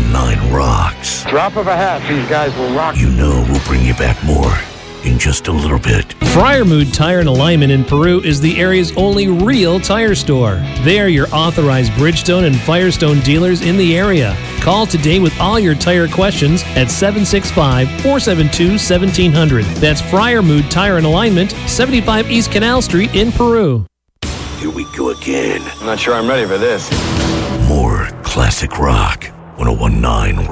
1019 rocks. Drop of a hat, these guys will rock. You know we'll bring you back more in just a little bit. Friarmood Tire and Alignment in Peru is the area's only real tire store. They are your authorized Bridgestone and Firestone dealers in the area. Call today with all your tire questions at 765-472-1700. That's Friarmood Tire and Alignment, 75 East Canal Street in Peru. Here we go again. I'm not sure I'm ready for this. More classic rock. 1019 Rock.